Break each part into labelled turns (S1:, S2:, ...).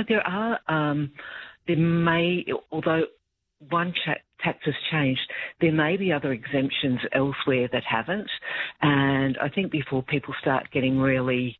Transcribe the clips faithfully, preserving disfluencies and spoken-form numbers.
S1: but there are, um, there may, although one cha- tax has changed, there may be other exemptions elsewhere that haven't. And I think before people start getting really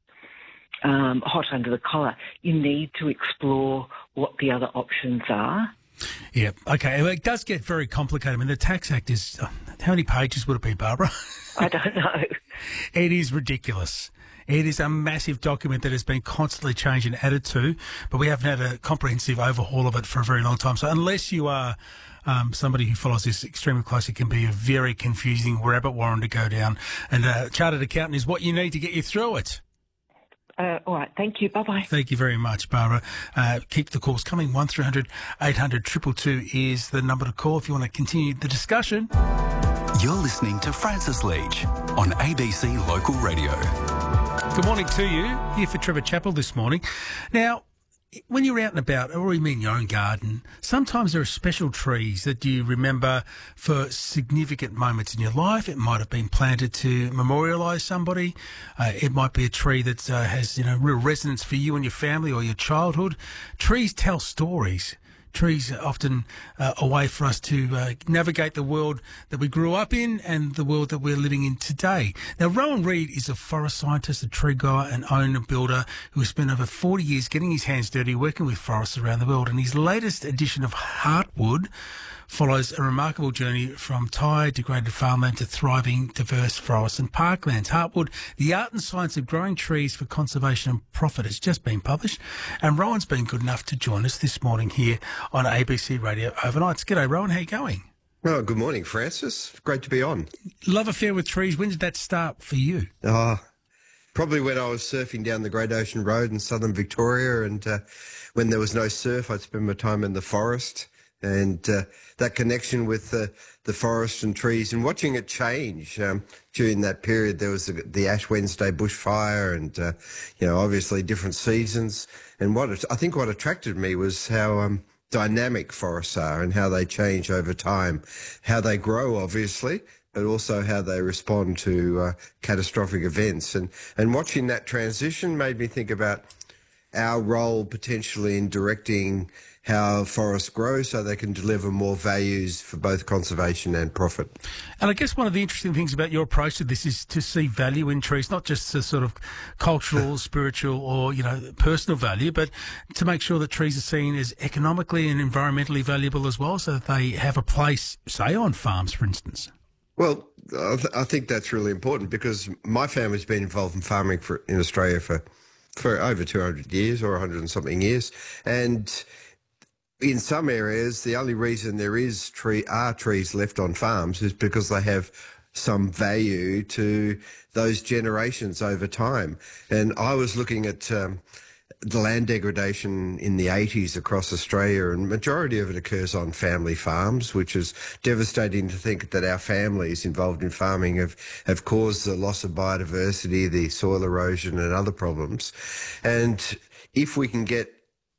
S1: um, hot under the collar, you need to explore what the other options are.
S2: Yeah, okay. Well, it does get very complicated. I mean, the Tax Act is, uh, how many pages would it be, Barbara?
S1: I don't know.
S2: It is ridiculous. It is a massive document that has been constantly changed and added to, but we haven't had a comprehensive overhaul of it for a very long time. So unless you are um, somebody who follows this extremely closely, it can be a very confusing rabbit warren to go down. And a chartered accountant is what you need to get you through it.
S1: Uh, all right, thank you. Bye-bye.
S2: Thank you very much, Barbara. Uh, keep the calls coming. one three hundred eight hundred two two two is the number to call if you want to continue the discussion.
S3: You're listening to Francis Leach on A B C Local Radio.
S2: Good morning to you. Here for Trevor Chappell this morning. Now, when you're out and about, or even in your own garden, sometimes there are special trees that you remember for significant moments in your life. It might have been planted to memorialise somebody. Uh, it might be a tree that uh, has, you know, real resonance for you and your family or your childhood. Trees tell stories. Trees are often uh, a way for us to uh, navigate the world that we grew up in and the world that we're living in today. Now, Rowan Reid is a forest scientist, a tree grower and owner builder who has spent over forty years getting his hands dirty working with forests around the world. And his latest edition of Heartwood follows a remarkable journey from tired, degraded farmland to thriving, diverse forests and parklands. Heartwood, The Art and Science of Growing Trees for Conservation and Profit, has just been published. And Rowan's been good enough to join us this morning here on A B C Radio Overnights. G'day, Rowan. How are you going?
S4: Oh, good morning, Francis. Great to be on.
S2: Love affair with trees. When did that start for you?
S4: Oh, probably when I was surfing down the Great Ocean Road in southern Victoria, and uh, when there was no surf, I'd spend my time in the forest. And uh, that connection with the, the forest and trees and watching it change. Um, during that period, there was the, the Ash Wednesday bushfire and, uh, you know, obviously different seasons. And what it, I think what attracted me was how um, dynamic forests are and how they change over time, how they grow, obviously, but also how they respond to uh, catastrophic events. And, and watching that transition made me think about our role potentially in directing how forests grow so they can deliver more values for both conservation and profit.
S2: And I guess one of the interesting things about your approach to this is to see value in trees, not just a sort of cultural, spiritual or, you know, personal value, but to make sure that trees are seen as economically and environmentally valuable as well, so that they have a place, say, on farms, for instance.
S4: Well, I, th- I think that's really important because my family's been involved in farming for, in Australia for, for over two hundred years or one hundred and something years. And in some areas, the only reason there is tree are trees left on farms is because they have some value to those generations over time. And I was looking at um, the land degradation in the eighties across Australia, and majority of it occurs on family farms, which is devastating to think that our families involved in farming have, have caused the loss of biodiversity, the soil erosion and other problems. And if we can get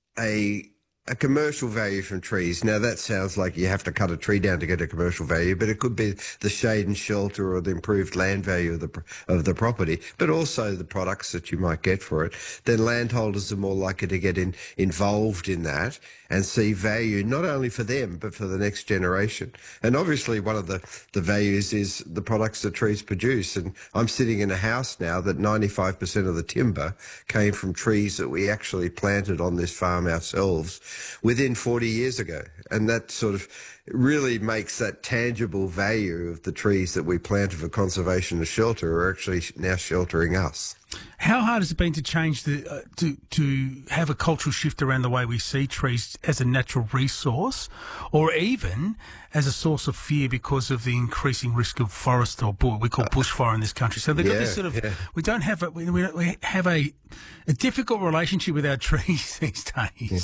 S4: a a commercial value from trees. Now, that sounds like you have to cut a tree down to get a commercial value, but it could be the shade and shelter or the improved land value of the of the property, but also the products that you might get for it. Then landholders are more likely to get in, involved in that and see value not only for them, but for the next generation. And obviously one of the, the values is the products that trees produce. And I'm sitting in a house now that ninety-five percent of the timber came from trees that we actually planted on this farm ourselves within forty years ago. And that sort of really makes that tangible value of the trees that we planted for conservation and shelter are actually now sheltering us.
S2: How hard has it been to change the, uh, to, to have a cultural shift around the way we see trees as a natural resource or even as a source of fear because of the increasing risk of forest or what we call bushfire in this country? So they've got
S4: Yeah,
S2: this sort of,
S4: yeah.
S2: we don't have, a, we, we have a, a difficult relationship with our trees these days.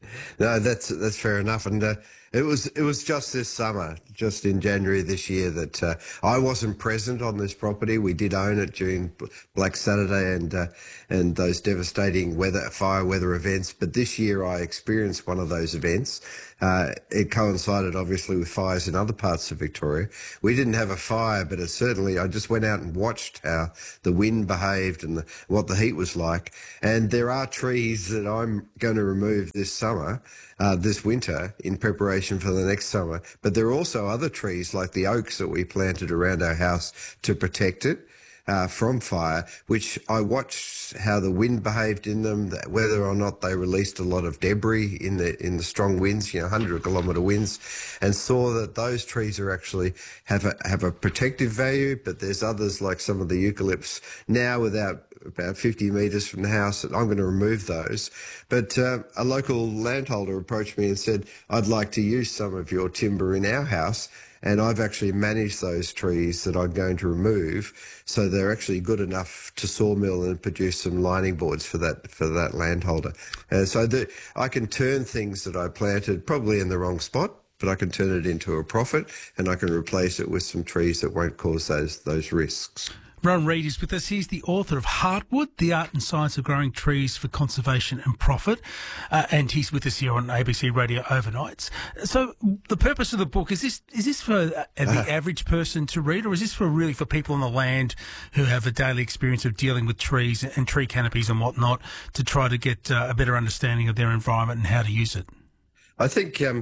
S4: No, that's that's fair enough. And uh, it was it was just this summer, just in January this year, that uh, I wasn't present on this property. We did own it during B- Black Saturday and uh, and those devastating weather fire weather events. But this year I experienced one of those events. Uh, it coincided obviously with fires in other parts of Victoria. We didn't have a fire, but it certainly, I just went out and watched how the wind behaved and the, what the heat was like. And there are trees that I'm going to remove this summer, uh, this winter, in preparation for the next summer. But there are also other trees like the oaks that we planted around our house to protect it Uh, from fire, which I watched how the wind behaved in them, that whether or not they released a lot of debris in the in the strong winds, you know, one hundred kilometre winds, and saw that those trees are actually have a have a protective value. But there's others like some of the eucalypts now without about fifty metres from the house, and I'm going to remove those. But uh, a local landholder approached me and said, I'd like to use some of your timber in our house. And I've actually managed those trees that I'm going to remove, so they're actually good enough to sawmill and produce some lining boards for that for that landholder. Uh, so the, I can turn things that I planted probably in the wrong spot, but I can turn it into a profit, and I can replace it with some trees that won't cause those those risks.
S2: Ron Reid is with us. He's the author of Heartwood, The Art and Science of Growing Trees for Conservation and Profit, uh, and he's with us here on A B C Radio Overnights. So the purpose of the book, is this is this for uh, the uh, average person to read, or is this for really for people on the land who have a daily experience of dealing with trees and tree canopies and whatnot, to try to get uh, a better understanding of their environment and how to use it?
S4: I think... Um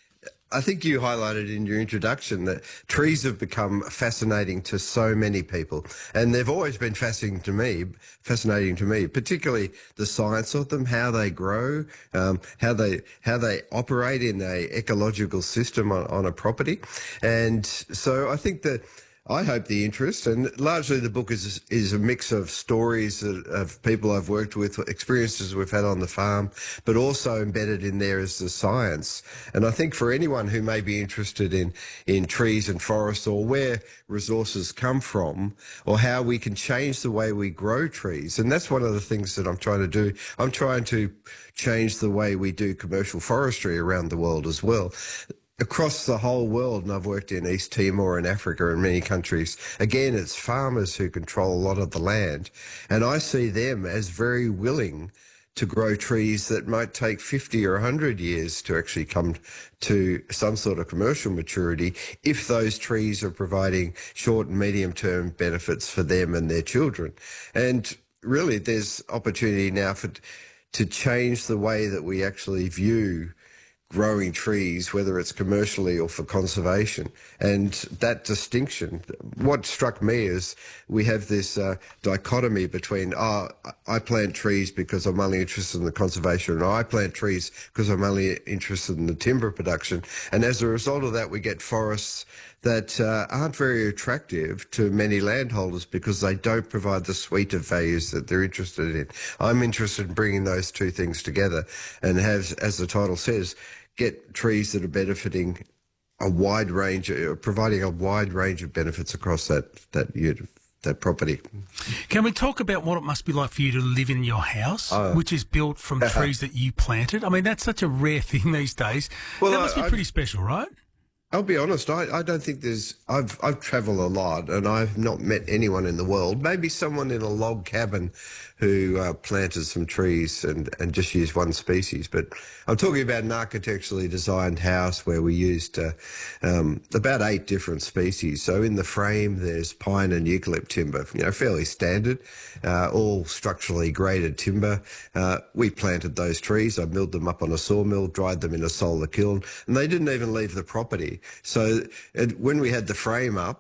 S4: I think you highlighted in your introduction that trees have become fascinating to so many people, and they've always been fascinating to me, fascinating to me, particularly the science of them, how they grow, um, how they how they operate in a ecological system on, on a property. And so I think that I hope the interest, and largely the book is is a mix of stories of people I've worked with, experiences we've had on the farm, but also embedded in there is the science. And I think for anyone who may be interested in, in trees and forests, or where resources come from, or how we can change the way we grow trees, and that's one of the things that I'm trying to do. I'm trying to change the way we do commercial forestry around the world as well. Across the whole world, and I've worked in East Timor and Africa and many countries, again, it's farmers who control a lot of the land, and I see them as very willing to grow trees that might take fifty or one hundred years to actually come to some sort of commercial maturity, if those trees are providing short and medium-term benefits for them and their children. And really, there's opportunity now for to change the way that we actually view growing trees, whether it's commercially or for conservation. And that distinction, what struck me is we have this uh, dichotomy between, oh, I plant trees because I'm only interested in the conservation, and I plant trees because I'm only interested in the timber production. And as a result of that, we get forests that uh, aren't very attractive to many landholders because they don't provide the suite of values that they're interested in. I'm interested in bringing those two things together and have, as the title says, get trees that are benefiting a wide range, uh, providing a wide range of benefits across that that that property.
S2: Can we talk about what it must be like for you to live in your house, uh, which is built from trees that you planted? I mean, that's such a rare thing these days. Well, that must I, be pretty I, special, right?
S4: I'll be honest, I, I don't think there's... I've I've travelled a lot, and I've not met anyone in the world, maybe someone in a log cabin who uh, planted some trees and, and just used one species. But I'm talking about an architecturally designed house where we used uh, um, about eight different species. So in the frame, there's pine and eucalypt timber, you know, fairly standard, uh, all structurally graded timber. Uh, we planted those trees. I milled them up on a sawmill, dried them in a solar kiln, and they didn't even leave the property. So it, when we had the frame up,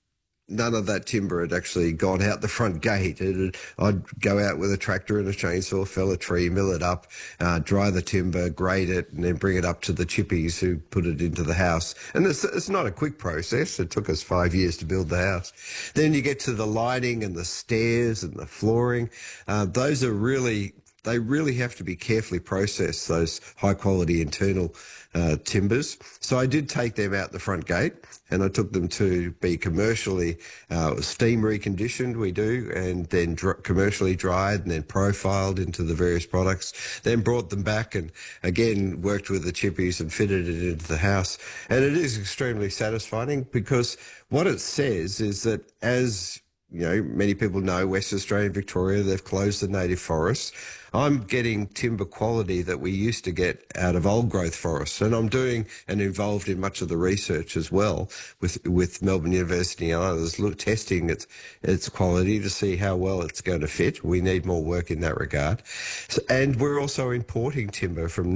S4: none of that timber had actually gone out the front gate. It, I'd go out with a tractor and a chainsaw, fell a tree, mill it up, uh, dry the timber, grade it, and then bring it up to the chippies who put it into the house. And it's, it's not a quick process. It took us five years to build the house. Then you get to the lighting and the stairs and the flooring. Uh, those are really... they really have to be carefully processed, those high quality internal uh, timbers. So I did take them out the front gate, and I took them to be commercially uh, steam reconditioned, we do, and then dr- commercially dried and then profiled into the various products, then brought them back and again worked with the chippies and fitted it into the house. And it is extremely satisfying, because what it says is that, as you know, many people know, Western Australia and Victoria, they've closed the native forests. I'm getting timber quality that we used to get out of old growth forests, and I'm doing and involved in much of the research as well with with Melbourne University and others, look, testing its its quality to see how well it's going to fit. We need more work in that regard. So, and we're also importing timber from